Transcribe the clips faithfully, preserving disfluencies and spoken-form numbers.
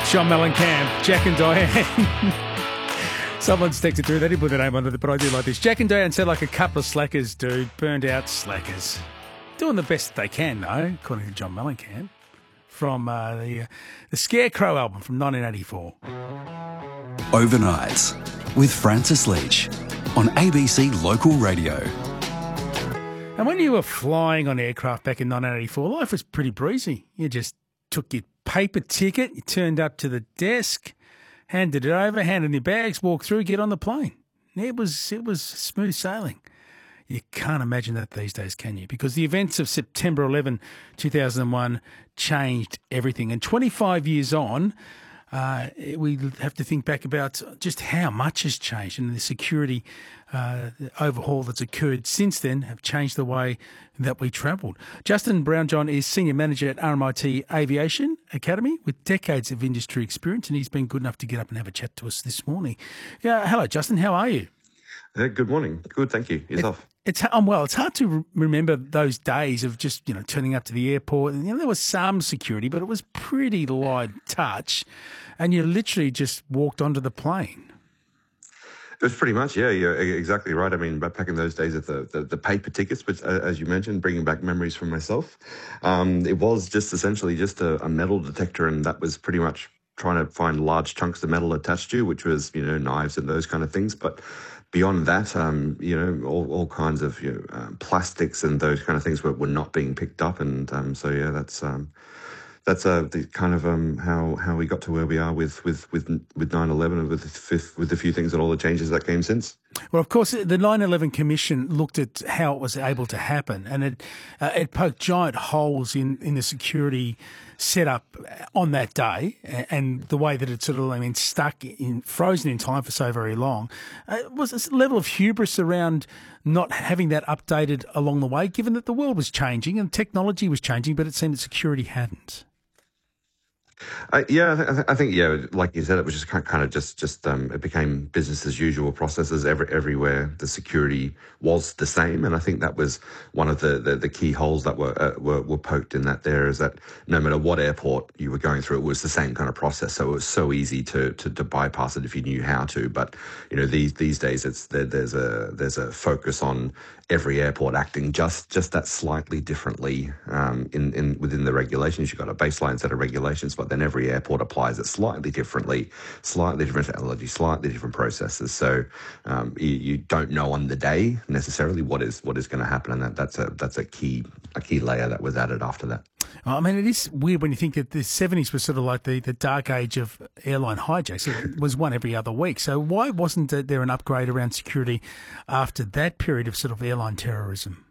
Sean Mellencamp, Jack and Diane. Someone's texted through. They didn't put the name under it, but I do like this. Jack and Diane said like a couple of slackers, dude. Burned out slackers. Doing the best they can, though, according to John Mellencamp, from uh, the, uh, the Scarecrow album from nineteen eighty-four. Overnights with Francis Leach on A B C Local Radio. And when you were flying on aircraft back in nineteen eighty-four, life was pretty breezy. You just took your paper ticket, you turned up to the desk, handed it over, handed your bags, walked through, get on the plane. It was it was smooth sailing. You can't imagine that these days, can you? Because the events of September eleventh, two thousand one changed everything. And twenty-five years on, uh, we have to think back about just how much has changed, and the security uh, overhaul that's occurred since then have changed the way that we travelled. Justin Brownjohn is Senior Manager at R M I T Aviation Academy with decades of industry experience, and he's been good enough to get up and have a chat to us this morning. Yeah, hello, Justin. How are you? Uh, good morning. Good, thank you. Yourself? It, it's um, well. It's hard to re- remember those days of just you know turning up to the airport, and you know there was some security, but it was pretty light touch, and you literally just walked onto the plane. It was pretty much, yeah, you're exactly right. I mean, back in those days of the, the, the paper tickets, which, uh, as you mentioned, bringing back memories from myself, um, it was just essentially just a, a metal detector, and that was pretty much trying to find large chunks of metal attached to, which was, you know, knives and those kind of things. But beyond that, um, you know, all, all kinds of you know, um, plastics and those kind of things were, were not being picked up. And um, so, yeah, that's... Um, That's uh, the kind of um, how how we got to where we are with with with with nine eleven and with the, with a few things and all the changes that came since. Well, of course, the nine eleven Commission looked at how it was able to happen, and it uh, it poked giant holes in, in the security setup on that day, and the way that it sort of I mean stuck in frozen in time for so very long. Uh, was this level of hubris around not having that updated along the way, given that the world was changing and technology was changing, but it seemed that security hadn't. Uh, yeah, I, th- I think yeah, like you said, it was just kind of just just um, it became business as usual processes every, everywhere. The security was the same, and I think that was one of the, the, the key holes that were, uh, were were poked in that. There is that no matter what airport you were going through, it was the same kind of process. So it was so easy to to, to bypass it if you knew how to. But you know these these days, it's there, there's a there's a focus on every airport acting just just that slightly differently um, in in within the regulations. You've got a baseline set of regulations, but then every airport applies it slightly differently, slightly different technology, slightly different processes. So um, you, you don't know on the day necessarily what is what is going to happen, and that, that's a that's a key a key layer that was added after that. Well, I mean, it is weird when you think that the seventies was sort of like the, the dark age of airline hijacks. It was one every other week. So why wasn't there an upgrade around security after that period of sort of airline terrorism?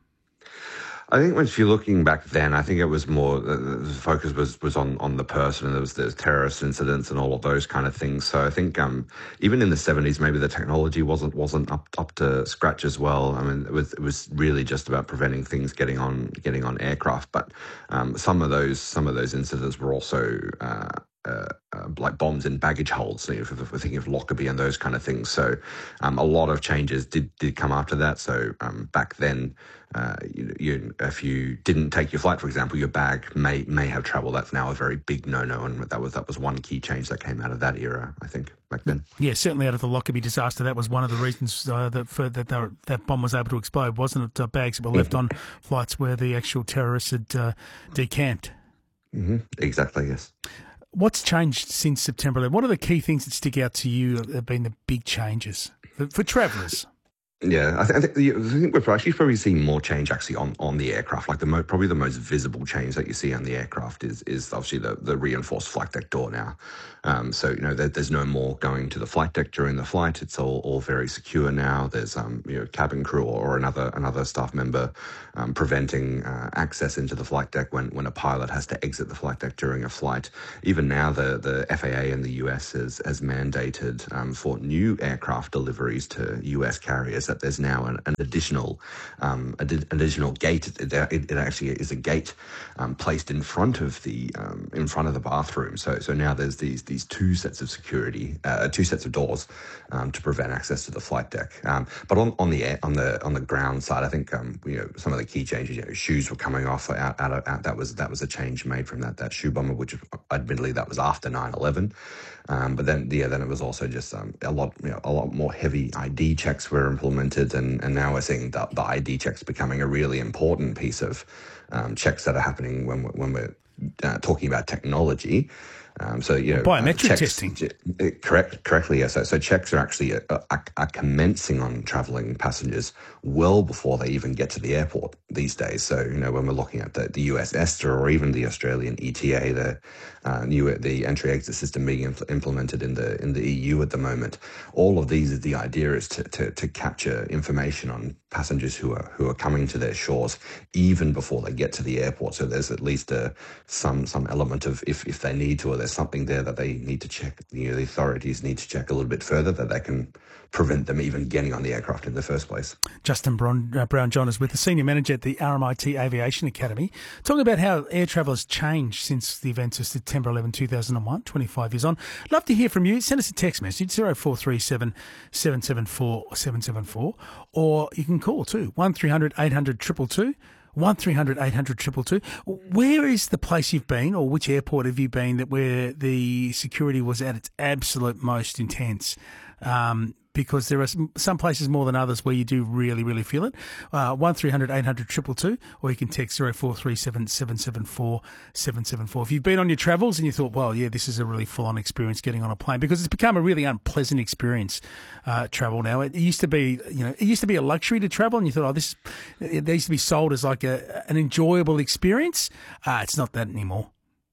I think if you're looking back then, I think it was more, the focus was, was on, on the person, and there was there's terrorist incidents and all of those kind of things. So I think um, even in the seventies, maybe the technology wasn't wasn't up up to scratch as well. I mean, it was it was really just about preventing things getting on getting on aircraft. But um, some of those some of those incidents were also uh, Uh, uh, like bombs in baggage holds, you know, if, if we're thinking of Lockerbie and those kind of things. So um, a lot of changes did did come after that. So um, back then, uh, you, you, if you didn't take your flight, for example, your bag may may have trouble. That's now a very big no-no, and that was that was one key change that came out of that era, I think, back then. Yeah, certainly out of the Lockerbie disaster, that was one of the reasons uh, that for, that they were, that bomb was able to explode, wasn't it? Uh, bags that were left on flights where the actual terrorists had uh, decamped. Mm-hmm. Exactly, yes. What's changed since September eleventh? What are the key things that stick out to you that have been the big changes for, for travellers? Yeah, I, th- I, think the, I think we're actually probably seeing more change actually on, on the aircraft. Like the mo- probably the most visible change that you see on the aircraft is is obviously the, the reinforced flight deck door now. Um, so you know there, there's no more going to the flight deck during the flight. It's all, all very secure now. There's um you know cabin crew or another another staff member um, preventing uh, access into the flight deck when, when a pilot has to exit the flight deck during a flight. Even now the, the F A A in the U S has has mandated um, for new aircraft deliveries to U S carriers that there's now an, an additional um, an additional gate. It, it, it actually is a gate um, placed in front of the um, in front of the bathroom. So so now there's these these two sets of security, uh, two sets of doors um, to prevent access to the flight deck. Um, but on on the air, on the on the ground side, I think um, you know some of the key changes. You know, shoes were coming off out out, of, out that was that was a change made from that that shoe bomber, which admittedly that was after nine eleven. Um, but then, yeah, then it was also just um, a lot, you know, a lot more heavy I D checks were implemented, and, and now we're seeing the, the I D checks becoming a really important piece of um, checks that are happening when we're, when we're uh, talking about technology. Um, so you know, biometric uh, checks, testing. Uh, correct, correctly. Yeah. So, so checks are actually uh, are, are commencing on travelling passengers well before they even get to the airport these days. So you know, when we're looking at the, the U S ESTA or even the Australian E T A, the uh, new the entry exit system being impl- implemented in the in the E U at the moment, all of these, the idea is to, to to capture information on passengers who are who are coming to their shores even before they get to the airport. So there's at least a some some element of if if they need to, or there's something there that they need to check, you know, the authorities need to check a little bit further, that they can prevent them even getting on the aircraft in the first place. Justin Brown, uh, Brown-John is with the Senior Manager at the R M I T Aviation Academy, talking about how air travel has changed since the events of September eleventh, two thousand one, twenty-five years on. Love to hear from you. Send us a text message, zero four three seven, seven seven four, seven seven four, or you can call too, one three hundred, eight hundred, two two two. one three hundred, eight hundred, two two two. Where is the place you've been, or which airport have you been that where the security was at its absolute most intense? Um, because there are some places more than others where you do really, really feel it. Uh, one three hundred, eight hundred, two two two, or you can text zero four three seven, seven seven four, seven seven four. If you've been on your travels and you thought, well, yeah, this is a really full-on experience getting on a plane, because it's become a really unpleasant experience, uh, travel now. It used to be, you know, it used to be a luxury to travel, and you thought, oh, this, it used to be sold as like a, an enjoyable experience. Uh, it's not that anymore.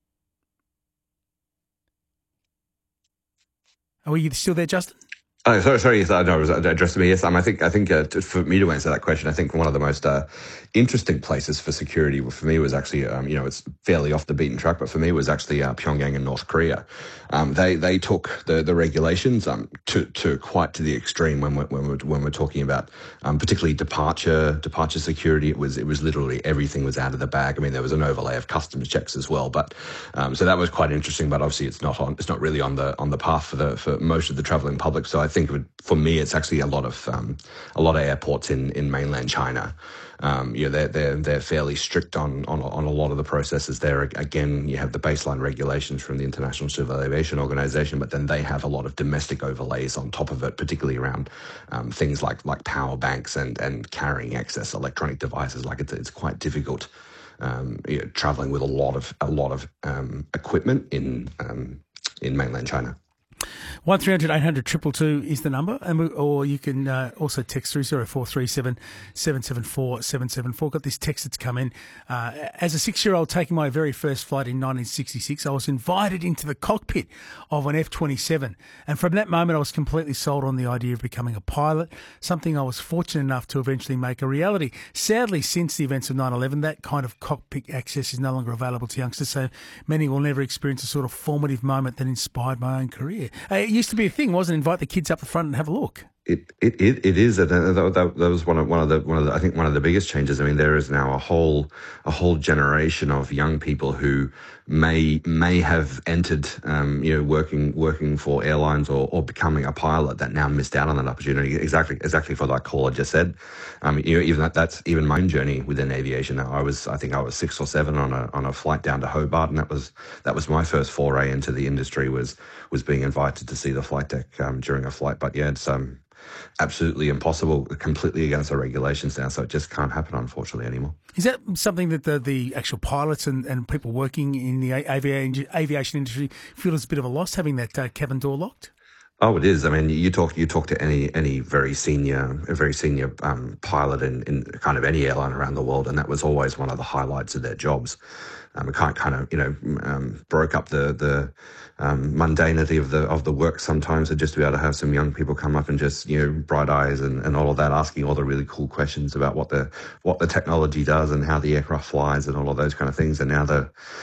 Are you still there, Justin? Oh, sorry, sorry. Yes, no, it was addressed to me. Yes, um, I think I think uh, to, for me to answer that question, I think one of the most uh, interesting places for security for me was actually, um, you know, it's fairly off the beaten track, but for me it was actually uh, Pyongyang in North Korea. Um, they they took the the regulations um, to to quite to the extreme when we're when we're when we're talking about um, particularly departure departure security. It was it was literally everything was out of the bag. I mean, there was an overlay of customs checks as well, but um, so that was quite interesting. But obviously, it's not on it's not really on the on the path for the for most of the traveling public. So I think it, for me, it's actually a lot of um, a lot of airports in, in mainland China. Um, you know, they're they're they're fairly strict on, on on a lot of the processes there. Again, you have the baseline regulations from the International Civil Aviation Organization, but then they have a lot of domestic overlays on top of it, particularly around um, things like like power banks and and carrying excess electronic devices. Like it's it's quite difficult um, you know, traveling with a lot of a lot of um, equipment in um, in mainland China. one three hundred, eight hundred, two two two is the number, and we, or you can uh, also text through zero four three seven, seven seven four, seven seven four. Got this text that's come in. Uh, as a six-year-old taking my very first flight in nineteen sixty-six, I was invited into the cockpit of an F twenty-seven, and from that moment I was completely sold on the idea of becoming a pilot, something I was fortunate enough to eventually make a reality. Sadly, since the events of nine eleven, that kind of cockpit access is no longer available to youngsters, so many will never experience a sort of formative moment that inspired my own career. Uh, it used to be a thing, wasn't it? Invite the kids up the front and have a look. It it it, it is. That, that, that was one of one of the one of the, I think one of the biggest changes. I mean, there is now a whole a whole generation of young people who may may have entered, um, you know, working working for airlines or, or becoming a pilot that now missed out on that opportunity. Exactly exactly for that caller just said. Um, you know, even that that's even my own journey within aviation. I was I think I was six or seven on a on a flight down to Hobart, and that was that was my first foray into the industry. Was was being invited to see the flight deck um, during a flight. But yeah, it's um. absolutely impossible, completely against the regulations now, so it just can't happen, unfortunately, anymore. Is that something that the, the actual pilots and, and people working in the aviation, aviation industry feel is a bit of a loss, having that uh, cabin door locked? Oh, it is. I mean, you talk you talk to any any very senior, a very senior um, pilot in, in kind of any airline around the world, and that was always one of the highlights of their jobs. Um, it kind kind of you know um, broke up the the um, mundanity of the of the work sometimes, and just to be able to have some young people come up and just you know bright eyes and, and all of that, asking all the really cool questions about what the what the technology does and how the aircraft flies and all of those kind of things. And now the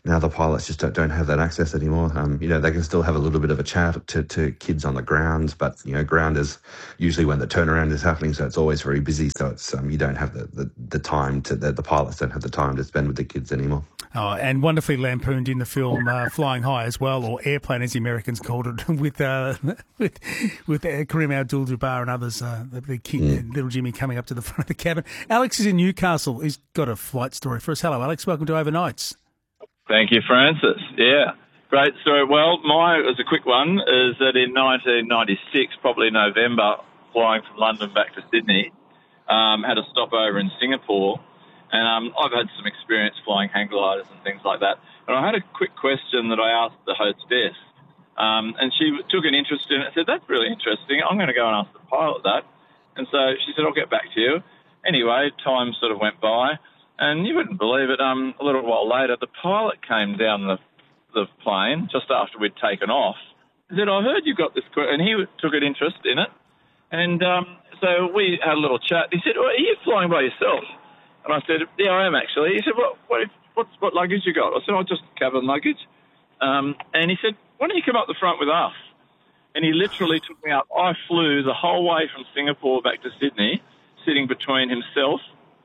now the pilots just don't, don't have that access anymore. Um, you know, they can still have a little bit of a chat to, to kids on the ground, but, you know, ground is usually when the turnaround is happening, so it's always very busy. So it's um, you don't have the, the, the time to, the, the pilots don't have the time to spend with the kids anymore. Oh, and wonderfully lampooned in the film uh, Flying High as well, or Airplane as the Americans called it, with uh, with with uh, Kareem Abdul-Jabbar and others, uh, the, the kid, mm. little Jimmy coming up to the front of the cabin. Alex is in Newcastle. He's got a flight story for us. Hello, Alex. Welcome to Overnights. Thank you, Francis. Yeah, great story. Well, my as a quick one is that in nineteen ninety-six, probably November, flying from London back to Sydney, um, had a stopover in Singapore. And um, I've had some experience flying hang gliders and things like that. And I had a quick question that I asked the hostess. Um, and she took an interest in it and said, that's really interesting. I'm going to go and ask the pilot that. And so she said, I'll get back to you. Anyway, time sort of went by. And you wouldn't believe it, um, a little while later, the pilot came down the, the plane just after we'd taken off. He said, I heard you got this question. And he took an interest in it. And um, so we had a little chat. He said, well, are you flying by yourself? And I said, yeah, I am actually. He said, what what, what, what luggage you got? I said, oh, just cabin luggage. Um, and he said, why don't you come up the front with us? And he literally took me up. I flew the whole way from Singapore back to Sydney, sitting between himself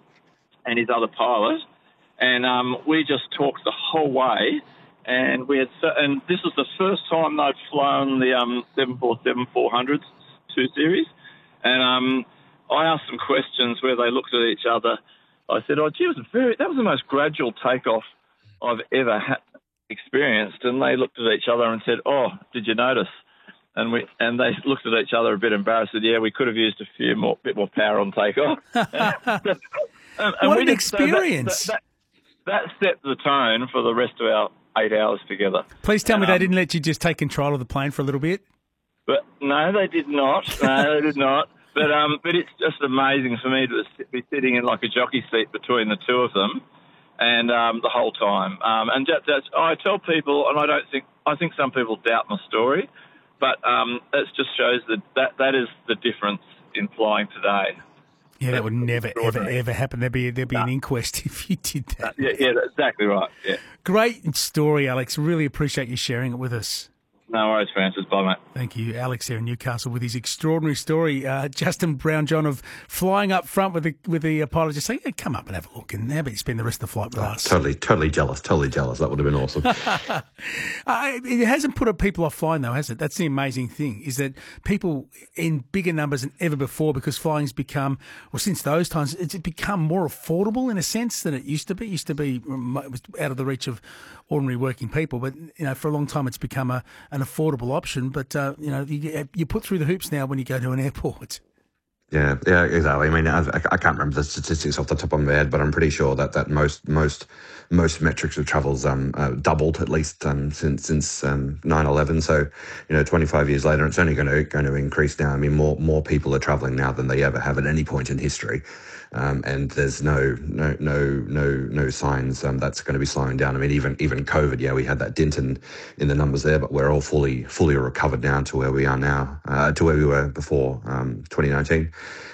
and his other pilot. And um, we just talked the whole way. And we had, and this was the first time they'd flown the um, seven forty-seven four hundreds two series. And um, I asked some questions where they looked at each other. I said, oh, gee, it was a very, that was the most gradual takeoff I've ever had experienced. And they looked at each other and said, oh, did you notice? And we and they looked at each other a bit embarrassed. Said, yeah, we could have used a few more, bit more power on takeoff. and, and what we an did, experience. So that, that, that set the tone for the rest of our eight hours together. Please tell and, me they um, didn't let you just take control of the plane for a little bit? But no, they did not. No, they did not. But um, but it's just amazing for me to be sitting in like a jockey seat between the two of them, and um, the whole time. Um, and that, that's, I tell people, and I don't think I think some people doubt my story, but um, it just shows that, that that is the difference in flying today. Yeah, that would never, ever, ever happen. There'd be there'd be no. an inquest if you did that. Yeah, yeah, that's exactly right. Yeah. Great story, Alex. Really appreciate you sharing it with us. No worries, Francis. Bye, mate. Thank you. Alex there in Newcastle with his extraordinary story. Uh, Justin Brown-John of flying up front with the with the pilot just saying, hey, come up and have a look. And how about you spend the rest of the flight with oh, us? Totally, totally jealous. Totally jealous. That would have been awesome. uh, it hasn't put people off flying, though, has it? That's the amazing thing, is that people in bigger numbers than ever before, because flying's become, well, since those times, it's become more affordable in a sense than it used to be. It used to be it was out of the reach of ordinary working people. But, you know, for a long time it's become a, an affordable option. But, uh, you know, you, you put through the hoops now when you go to an airport. Yeah, yeah, exactly. I mean, I, I can't remember the statistics off the top of my head, but I'm pretty sure that, that most most most metrics of travel's um, uh, doubled at least um, since since um, nine eleven. So, you know, twenty-five years later, it's only going to going to increase now. I mean, more more people are traveling now than they ever have at any point in history, um, and there's no no no no no signs um, that's going to be slowing down. I mean, even even COVID, yeah, we had that dint in, in the numbers there, but we're all fully fully recovered now to where we are now, uh, to where we were before um, twenty nineteen.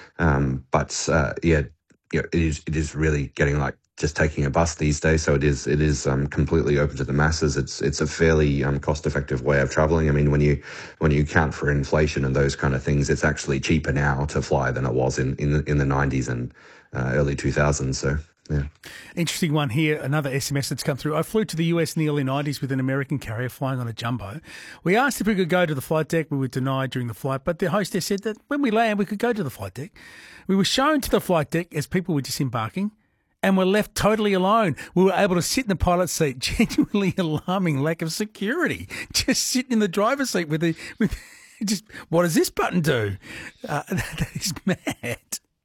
Um, but uh, yeah, you know, it is it is really getting like just taking a bus these days. So it is it is um, completely open to the masses. It's it's a fairly um, cost effective way of traveling. I mean, when you when you account for inflation and those kind of things, it's actually cheaper now to fly than it was in in the, in the nineties and uh, early two thousands. So. Yeah. Interesting one here, another S M S that's come through. I flew to the U S in the early nineties with an American carrier flying on a jumbo. We asked if we could go to the flight deck. We were denied during the flight, but the hostess said that when we land, we could go to the flight deck. We were shown to the flight deck as people were disembarking and were left totally alone. We were able to sit in the pilot's seat. Genuinely alarming lack of security. Just sitting in the driver's seat with the, with just, what does this button do? Uh, that is mad.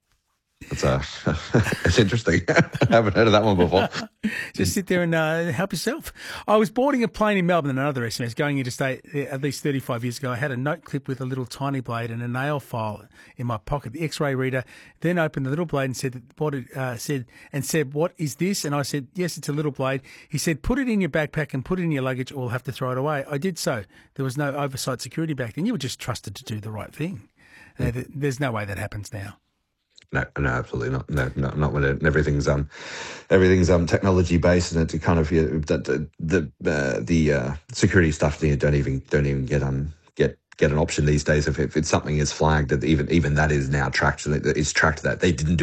It's uh, it's interesting. I haven't heard of that one before. Just sit there and uh, help yourself. I was boarding a plane in Melbourne, another S M S, going interstate at least thirty-five years ago. I had a note clip with a little tiny blade and a nail file in my pocket. The X-ray reader then opened the little blade and said, "What?" It, uh, said and said, "What is this?" And I said, "Yes, it's a little blade." He said, "Put it in your backpack and put it in your luggage, or we'll have to throw it away." I did so. There was no oversight security back then. You were just trusted to do the right thing. Uh, there's no way that happens now. No, no, absolutely not. No, no, not when it, everything's um, everything's um technology based, and it kind of you know, the the uh, the uh, security stuff. You don't even don't even get um get get an option these days if, if it's something is flagged that even even that is now tracked. It's tracked that they didn't do